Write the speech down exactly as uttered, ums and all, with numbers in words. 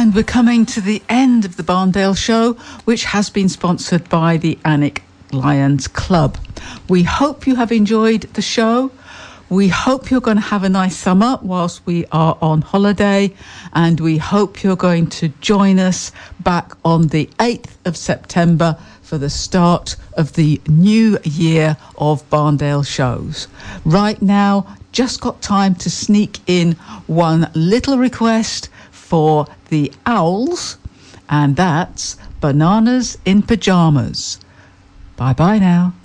And we're coming to the end of the Barndale Show, which has been sponsored by the Alnwick Lions Club. We hope you have enjoyed the show. We hope you're going to have a nice summer whilst we are on holiday, and we hope you're going to join us back on the eighth of September for the start of the new year of Barndale shows. Right now, just got time to sneak in one little request for the Owls, and that's Bananas in Pyjamas. Bye bye now.